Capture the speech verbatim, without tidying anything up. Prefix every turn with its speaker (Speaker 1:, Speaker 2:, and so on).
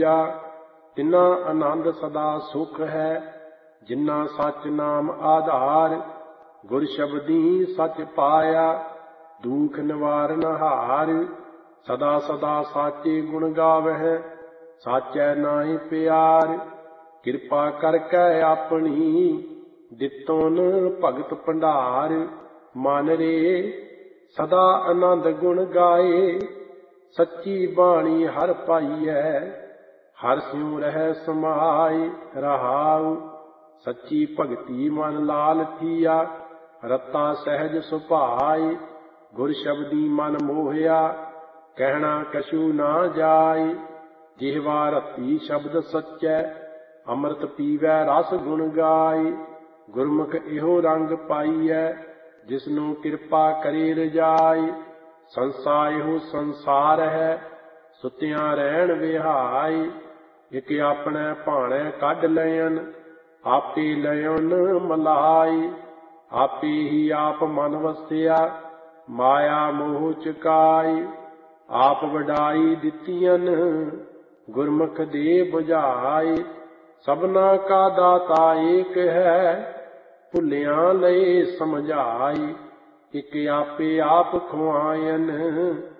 Speaker 1: ਤਿਨਾ ਆਨੰਦ ਸਦਾ ਸੁਖ ਹੈ, ਜਿਨ੍ਹਾਂ ਸੱਚ ਨਾਮ ਆਧਾਰ। ਗੁਰ ਸ਼ਬਦੀ ਸੱਚ ਪਾਇਆ, ਦੁਖ ਨਿਵਾਰਨ ਹਾਰ। ਸਦਾ ਸਦਾ ਸਾਚੇ ਗੁਣ ਗਾਵਹਿ, ਸਾਚੈ ਨਾਹਿ ਪਿਆਰ। ਕਿਰਪਾ ਕਰਕੇ ਆਪਣੀ, ਦਿੱਤੋਨ ਭਗਤ ਭੰਡਾਰ। ਮਨ ਰੇ ਸਦਾ ਆਨੰਦ ਗੁਣ ਗਾਏ, ਸੱਚੀ ਬਾਣੀ ਹਰ ਪਾਈਐ। ਹਰਿ ਸਿਉ ਰਹਿ ਸਮਾਏ ਰਹਾਉ, ਸੱਚੀ ਭਗਤੀ ਮਨ ਲਾਲ ਥੀਆ। ਰਤਾ ਸਹਿਜ ਸੁਭਾਏ, ਗੁਰ ਸ਼ਬਦੀ ਮਨ ਮੋਹਿਆ। ਕਹਿਣਾ ਕਛੂ ਨਾ ਜਾਏ, ਜਿਹਵਾ ਰਤੀ ਸ਼ਬਦ ਸੱਚੈ। ਅੰਮ੍ਰਿਤ ਪੀਵੈ ਰਸ ਗੁਣ ਗਾਏ, ਗੁਰਮੁਖ ਇਹੋ ਰੰਗ ਪਾਈਐ। ਜਿਸਨੂੰ ਕਿਰਪਾ ਕਰੇ ਰਜਾਈ, ਸੰਸਾ ਇਹੋ ਸੰਸਾਰ ਹੈ। ਸੁਤਿਆਂ ਰਹਿਣ ਵਿਹਾਈ, ਇਕ ਆਪਣੇ ਭਾਣੇ ਕੱਢ ਲਇਨ। ਆਪੇ ਲਇਨ ਮਲਾਈ, ਆਪੇ ਹੀ ਆਪ ਮਨ ਵਸਿਆ। ਮਾਇਆ ਮੋਹ ਚੁਕਾਈ, ਆਪ ਵਡਾਈ ਦਿੱਤੀਅਨ। ਗੁਰਮੁਖ ਦੇ ਬੁਝਾਈ, ਸਭਨਾ ਕਾ ਦਾਤਾ ਏਕ ਹੈ। ਭੁੱਲਿਆਂ ਲਏ ਸਮਝਾਈ, ਇਕ ਆਪੇ ਆਪ ਖੁਆਇਨ।